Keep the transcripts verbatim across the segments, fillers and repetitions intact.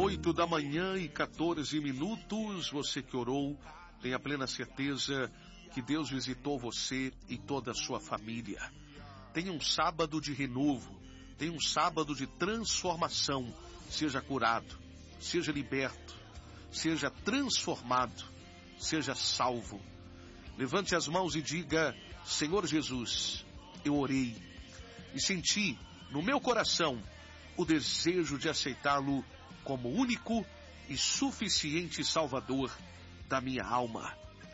Oito da manhã e quatorze minutos. Você que orou, tenha plena certeza que Deus visitou você e toda a sua família. Tenha um sábado de renovo, tenha um sábado de transformação. Seja curado, seja liberto, seja transformado, seja salvo. Levante as mãos e diga: Senhor Jesus, eu orei e senti no meu coração o desejo de aceitá-lo como único e suficiente Salvador da minha alma.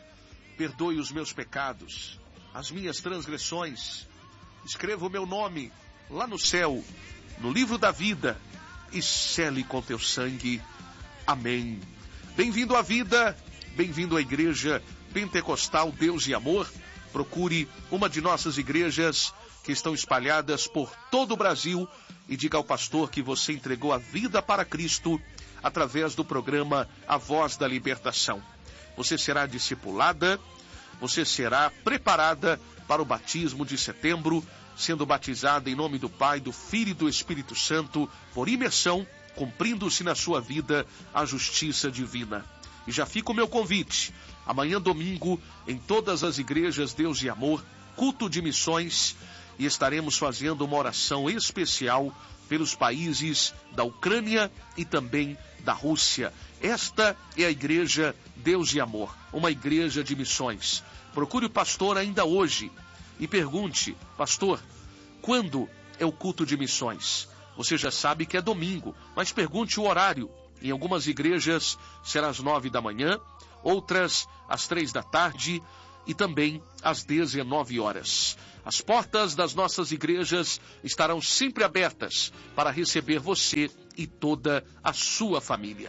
Perdoe os meus pecados, as minhas transgressões. Escreva o meu nome lá no céu, no livro da vida, e sele com teu sangue. Amém. Bem-vindo à vida, bem-vindo à Igreja Pentecostal Deus e Amor. Procure uma de nossas igrejas que estão espalhadas por todo o Brasil e diga ao pastor que você entregou a vida para Cristo através do programa A Voz da Libertação. Você será discipulada, você será preparada para o batismo de setembro, sendo batizada em nome do Pai, do Filho e do Espírito Santo, por imersão, cumprindo-se na sua vida a justiça divina. E já fica o meu convite, amanhã domingo, em todas as igrejas Deus e Amor, culto de missões, e estaremos fazendo uma oração especial pelos países da Ucrânia e também da Rússia. Esta é a Igreja Deus e Amor, uma igreja de missões. Procure o pastor ainda hoje e pergunte: pastor, quando é o culto de missões? Você já sabe que é domingo, mas pergunte o horário. Em algumas igrejas será às nove da manhã, outras às três da tarde e também às dezenove horas. As portas das nossas igrejas estarão sempre abertas para receber você e toda a sua família.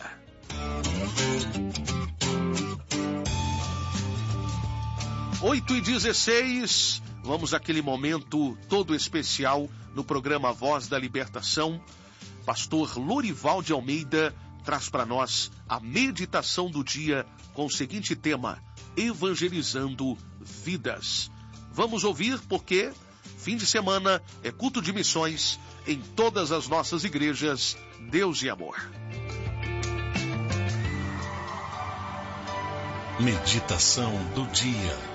oito e dezesseis, vamos àquele momento todo especial no programa Voz da Libertação. Pastor Lorival de Almeida traz para nós a meditação do dia com o seguinte tema: evangelizando vidas. Vamos ouvir, porque fim de semana é culto de missões em todas as nossas igrejas Deus e Amor. Meditação do dia.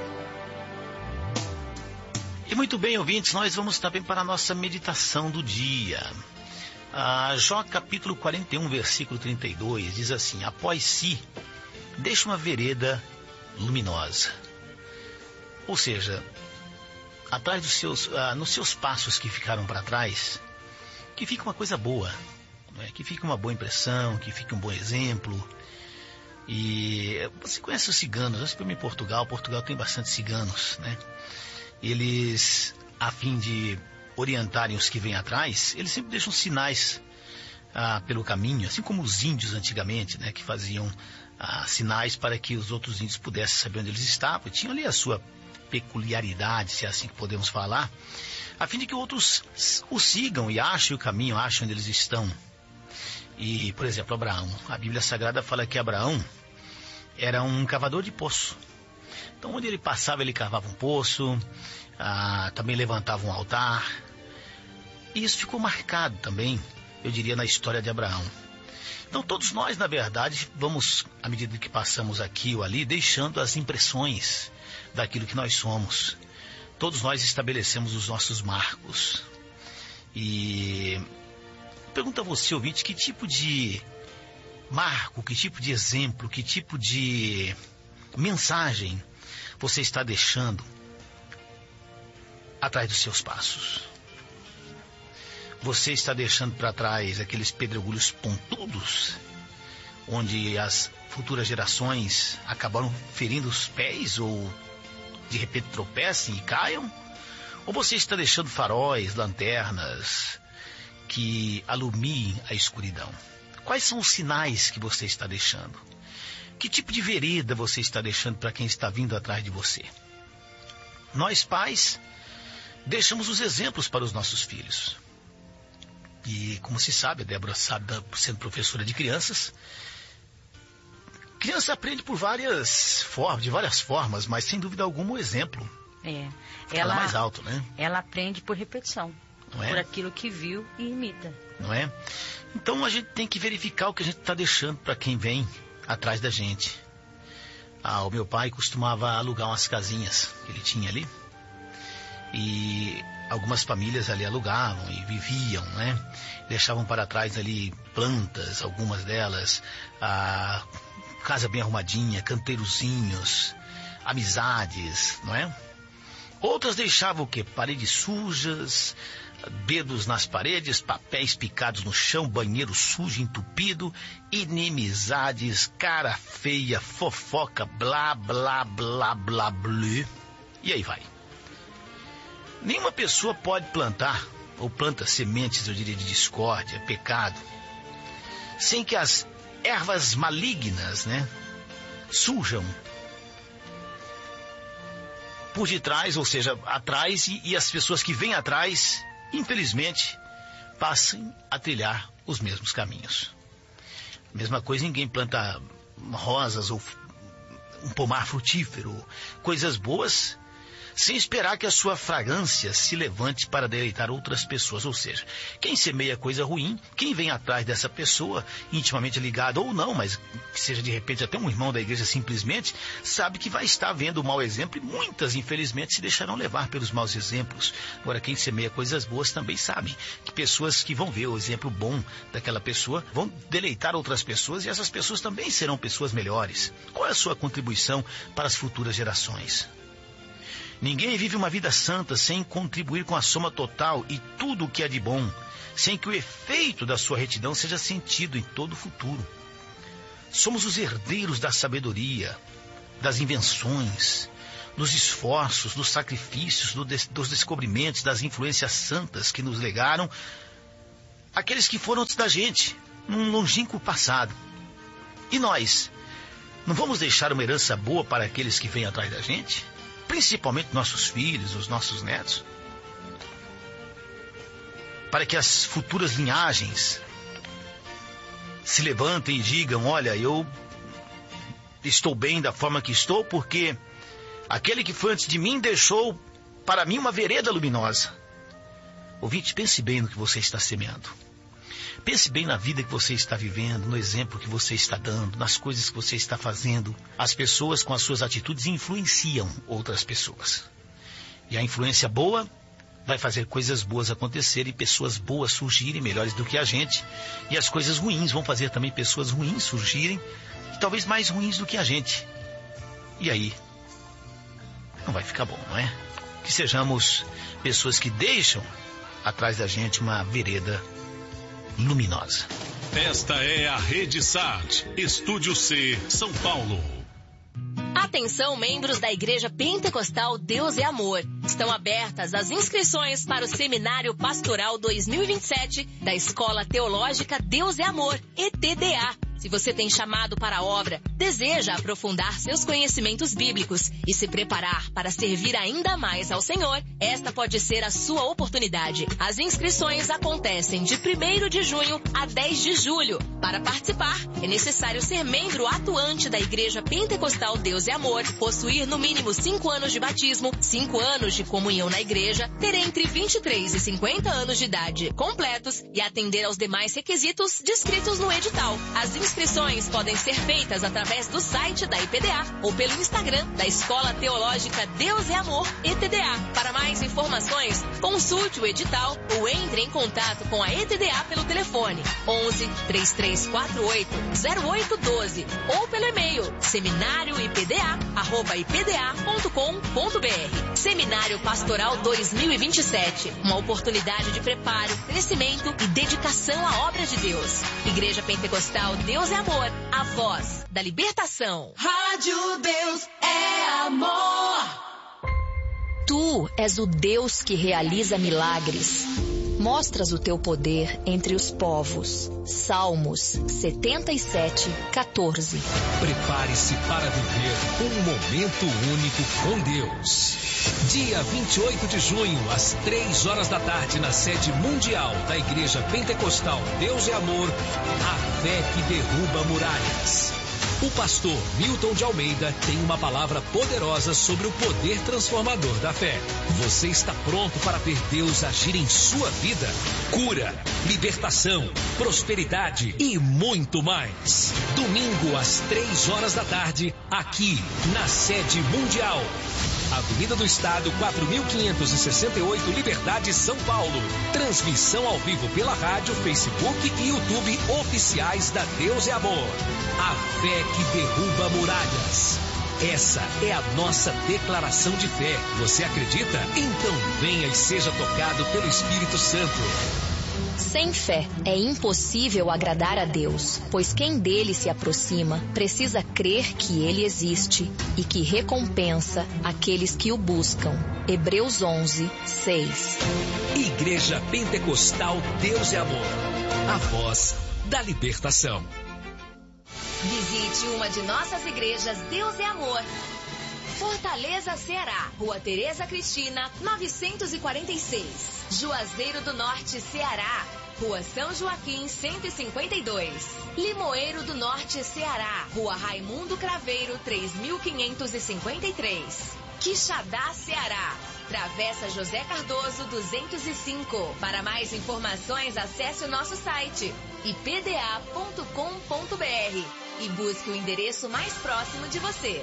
E muito bem, ouvintes, nós vamos também para a nossa meditação do dia. Ah, Jó capítulo quarenta e um, versículo trinta e dois, diz assim: após si, deixa uma vereda luminosa. Ou seja, atrás dos seus, ah, nos seus passos que ficaram para trás, que fica uma coisa boa, né? Que fica uma boa impressão, que fica um bom exemplo. E você conhece os ciganos? Nós estamos em Portugal, Portugal tem bastante ciganos, né? Eles, a fim de orientarem os que vêm atrás, eles sempre deixam sinais ah, pelo caminho, assim como os índios antigamente, né, que faziam ah, sinais para que os outros índios pudessem saber onde eles estavam. E tinham ali a sua peculiaridade, se é assim que podemos falar, a fim de que outros os sigam e achem o caminho, achem onde eles estão. E, por exemplo, Abraão, a Bíblia Sagrada fala que Abraão era um cavador de poço. Então, onde ele passava, ele cavava um poço, ah, também levantava um altar. E isso ficou marcado também, eu diria, na história de Abraão. Então, todos nós, na verdade, vamos, à medida que passamos aqui ou ali, deixando as impressões daquilo que nós somos. Todos nós estabelecemos os nossos marcos. E pergunto a você, ouvinte, que tipo de marco, que tipo de exemplo, que tipo de mensagem você está deixando atrás dos seus passos? Você está deixando para trás aqueles pedregulhos pontudos, onde as futuras gerações acabaram ferindo os pés ou de repente tropecem e caiam? Ou você está deixando faróis, lanternas que alumiem a escuridão? Quais são os sinais que você está deixando? Que tipo de vereda você está deixando para quem está vindo atrás de você? Nós, pais, deixamos os exemplos para os nossos filhos. E, como se sabe, a Débora sabe, sendo professora de crianças, criança aprende por várias formas, de várias formas, mas sem dúvida alguma o exemplo é, fala mais alto, né? Ela aprende por repetição, não é? por aquilo que viu e imita. Não é? Então a gente tem que verificar o que a gente está deixando para quem vem atrás da gente. Ah, o meu pai costumava alugar umas casinhas que ele tinha ali. E algumas famílias ali alugavam e viviam, né? Deixavam para trás ali plantas, algumas delas, a casa bem arrumadinha, canteirozinhos, amizades, não é? Outras deixavam o quê? Paredes sujas, dedos nas paredes, papéis picados no chão, banheiro sujo, entupido, inimizades, cara feia, fofoca, blá, blá, blá, blá, blá. E aí vai. Nenhuma pessoa pode plantar, ou planta sementes, eu diria, de discórdia, pecado, sem que as ervas malignas, né, surjam por detrás, ou seja, atrás, e, e as pessoas que vêm atrás, infelizmente, passem a trilhar os mesmos caminhos. Mesma coisa, ninguém planta rosas ou um pomar frutífero, coisas boas, sem esperar que a sua fragrância se levante para deleitar outras pessoas. Ou seja, quem semeia coisa ruim, quem vem atrás dessa pessoa, intimamente ligado ou não, mas que seja de repente até um irmão da igreja simplesmente, sabe que vai estar vendo o mau exemplo e muitas, infelizmente, se deixarão levar pelos maus exemplos. Agora, quem semeia coisas boas também sabe que pessoas que vão ver o exemplo bom daquela pessoa vão deleitar outras pessoas e essas pessoas também serão pessoas melhores. Qual é a sua contribuição para as futuras gerações? Ninguém vive uma vida santa sem contribuir com a soma total e tudo o que é de bom, sem que o efeito da sua retidão seja sentido em todo o futuro. Somos os herdeiros da sabedoria, das invenções, dos esforços, dos sacrifícios, do des- dos descobrimentos, das influências santas que nos legaram aqueles que foram antes da gente, num longínquo passado. E nós, não vamos deixar uma herança boa para aqueles que vêm atrás da gente? Principalmente nossos filhos, os nossos netos, para que as futuras linhagens se levantem e digam: olha, eu estou bem da forma que estou, porque aquele que foi antes de mim deixou para mim uma vereda luminosa. Ouvinte, pense bem no que você está semeando. Pense bem na vida que você está vivendo, no exemplo que você está dando, nas coisas que você está fazendo. As pessoas com as suas atitudes influenciam outras pessoas. E a influência boa vai fazer coisas boas acontecerem, pessoas boas surgirem, melhores do que a gente. E as coisas ruins vão fazer também pessoas ruins surgirem, e talvez mais ruins do que a gente. E aí, não vai ficar bom, não é? Que sejamos pessoas que deixam atrás da gente uma vereda luminosa. Esta é a Rede Sat, Estúdio C, São Paulo. Atenção, membros da Igreja Pentecostal Deus é Amor. Estão abertas as inscrições para o Seminário Pastoral dois mil e vinte e sete da Escola Teológica Deus é Amor, E T D A. Se você tem chamado para a obra, deseja aprofundar seus conhecimentos bíblicos e se preparar para servir ainda mais ao Senhor, esta pode ser a sua oportunidade. As inscrições acontecem de primeiro de junho a dez de julho. Para participar, é necessário ser membro atuante da Igreja Pentecostal Deus é Amor, possuir no mínimo cinco anos de batismo, cinco anos de comunhão na igreja, ter entre vinte e três e cinquenta anos de idade completos e atender aos demais requisitos descritos no edital. As inscrições podem ser feitas através do site da I P D A ou pelo Instagram da Escola Teológica Deus é Amor, E T D A. Para mais informações, consulte o edital ou entre em contato com a E T D A pelo telefone onze, três três quatro oito, zero oito um dois ou pelo e-mail seminário i p d a arroba i p d a ponto com ponto b r. Seminário Pastoral dois mil e vinte e sete, uma oportunidade de preparo, crescimento e dedicação à obra de Deus. Igreja Pentecostal Deus é Amor, a voz da libertação. Rádio Deus é Amor. Tu és o Deus que realiza milagres. Mostras o teu poder entre os povos. Salmos setenta e sete, quatorze. Prepare-se para viver um momento único com Deus. Dia vinte e oito de junho, às três horas da tarde, na sede mundial da Igreja Pentecostal Deus é Amor, a fé que derruba muralhas. O pastor Milton de Almeida tem uma palavra poderosa sobre o poder transformador da fé. Você está pronto para ver Deus agir em sua vida? Cura, libertação, prosperidade e muito mais. Domingo às três horas da tarde, aqui na sede mundial. Avenida do Estado, quatro mil quinhentos e sessenta e oito, Liberdade, São Paulo. Transmissão ao vivo pela rádio, Facebook e YouTube oficiais da Deus é Amor. A fé que derruba muralhas. Essa é a nossa declaração de fé. Você acredita? Então venha e seja tocado pelo Espírito Santo. Sem fé é impossível agradar a Deus, pois quem dele se aproxima precisa crer que ele existe e que recompensa aqueles que o buscam. Hebreus onze, seis. Igreja Pentecostal Deus é Amor. A voz da libertação. Visite uma de nossas igrejas Deus é Amor. Fortaleza, Ceará, Rua Tereza Cristina, novecentos e quarenta e seis. Juazeiro do Norte, Ceará, Rua São Joaquim, cento e cinquenta e dois. Limoeiro do Norte, Ceará, Rua Raimundo Craveiro, três mil quinhentos e cinquenta e três. Quixadá, Ceará, Travessa José Cardoso, duzentos e cinco. Para mais informações, acesse o nosso site i p d a ponto com ponto b r e busque o endereço mais próximo de você.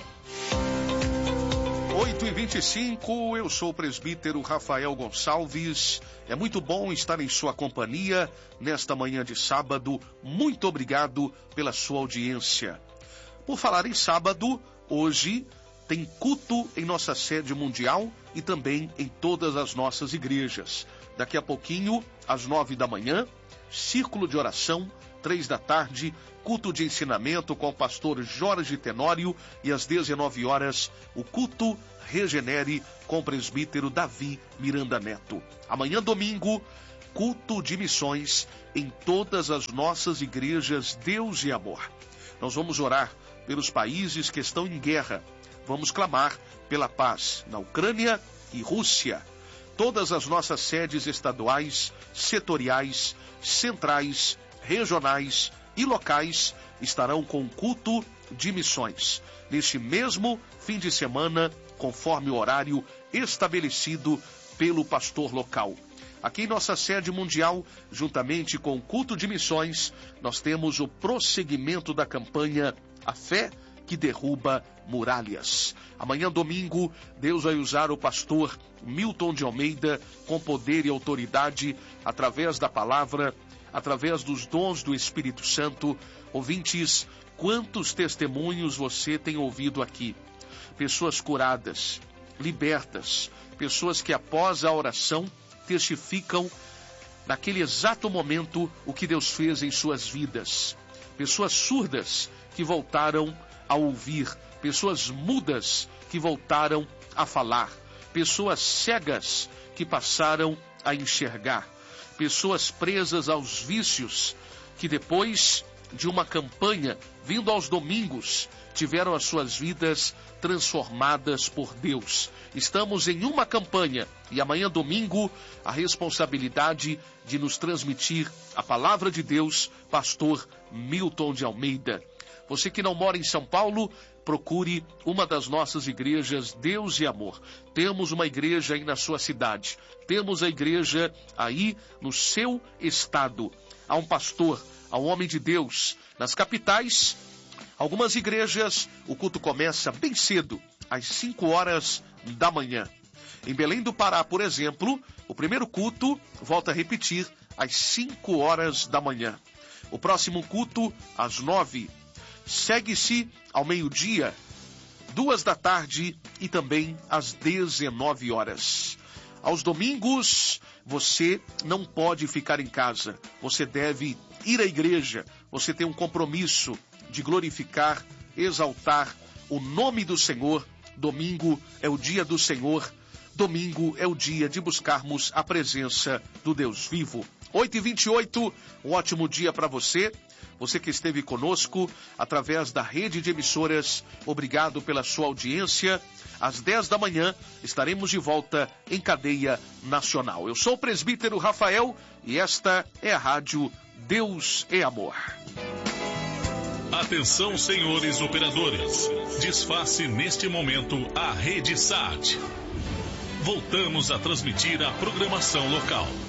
oito e vinte e cinco, eu sou o presbítero Rafael Gonçalves. É muito bom estar em sua companhia nesta manhã de sábado. Muito obrigado pela sua audiência. Por falar em sábado, hoje tem culto em nossa sede mundial e também em todas as nossas igrejas. Daqui a pouquinho, às nove da manhã, círculo de oração, três da tarde, culto de ensinamento com o pastor Jorge Tenório e às dezenove horas, o culto Regenere com o presbítero Davi Miranda Neto. Amanhã, domingo, culto de missões em todas as nossas igrejas Deus e Amor. Nós vamos orar pelos países que estão em guerra. Vamos clamar pela paz na Ucrânia e Rússia. Todas as nossas sedes estaduais, setoriais, centrais, regionais e locais estarão com culto de missões neste mesmo fim de semana, conforme o horário estabelecido pelo pastor local. Aqui em nossa sede mundial, juntamente com o culto de missões, nós temos o prosseguimento da campanha A Fé que Derruba Muralhas. Amanhã, domingo, Deus vai usar o pastor Milton de Almeida com poder e autoridade através da palavra, através dos dons do Espírito Santo. Ouvintes, quantos testemunhos você tem ouvido aqui? Pessoas curadas, libertas, pessoas que após a oração testificam naquele exato momento o que Deus fez em suas vidas. Pessoas surdas que voltaram a ouvir, pessoas mudas que voltaram a falar, pessoas cegas que passaram a enxergar, pessoas presas aos vícios que depois de uma campanha, vindo aos domingos, tiveram as suas vidas transformadas por Deus. Estamos em uma campanha e amanhã, domingo, a responsabilidade de nos transmitir a palavra de Deus, pastor Milton de Almeida. Você que não mora em São Paulo, procure uma das nossas igrejas Deus e Amor. Temos uma igreja aí na sua cidade. Temos a igreja aí no seu estado. Há um pastor, há um homem de Deus. Nas capitais, algumas igrejas, o culto começa bem cedo, às cinco horas da manhã. Em Belém do Pará, por exemplo, o primeiro culto, volta a repetir, às cinco horas da manhã. O próximo culto, às nove. Segue-se ao meio-dia, duas da tarde e também às dezenove horas. Aos domingos, você não pode ficar em casa. Você deve ir à igreja. Você tem um compromisso de glorificar, exaltar o nome do Senhor. Domingo é o dia do Senhor. Domingo é o dia de buscarmos a presença do Deus vivo. oito e vinte e oito, um ótimo dia para você. Você que esteve conosco através da rede de emissoras, obrigado pela sua audiência. Às dez da manhã estaremos de volta em cadeia nacional. Eu sou o presbítero Rafael e esta é a rádio Deus é Amor. Atenção, senhores operadores. Desface neste momento a Rede Sat. Voltamos a transmitir a programação local.